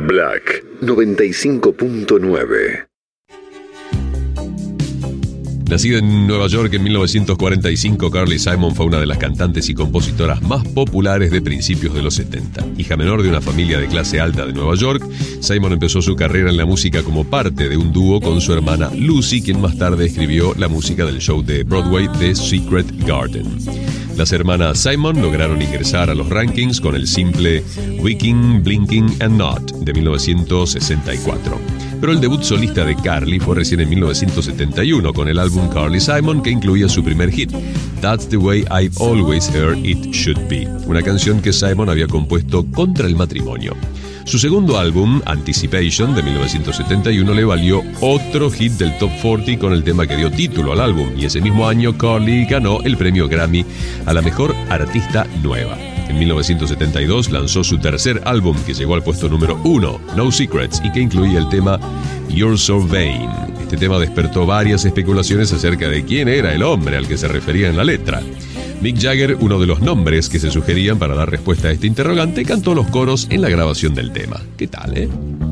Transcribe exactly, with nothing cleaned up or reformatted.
Black noventa y cinco punto nueve. Nacida en Nueva York en mil novecientos cuarenta y cinco, Carly Simon fue una de las cantantes y compositoras más populares de principios de los setenta. Hija menor de una familia de clase alta de Nueva York, Simon empezó su carrera en la música como parte de un dúo con su hermana Lucy, quien más tarde escribió la música del show de Broadway The Secret Garden. Las hermanas Simon lograron ingresar a los rankings con el simple Winking, Blinking and Not de mil novecientos sesenta y cuatro. Pero el debut solista de Carly fue recién en mil novecientos setenta y uno con el álbum Carly Simon, que incluía su primer hit, That's the Way I've Always Heard It Should Be, una canción que Simon había compuesto contra el matrimonio. Su segundo álbum, Anticipation, de mil novecientos setenta y uno, le valió otro hit del Top cuarenta con el tema que dio título al álbum, y ese mismo año Carly ganó el premio Grammy a la mejor artista nueva. En mil novecientos setenta y dos lanzó su tercer álbum, que llegó al puesto número uno, No Secrets, y que incluía el tema You're So Vain. Este tema despertó varias especulaciones acerca de quién era el hombre al que se refería en la letra. Mick Jagger, uno de los nombres que se sugerían para dar respuesta a este interrogante, cantó los coros en la grabación del tema. ¿Qué tal, eh?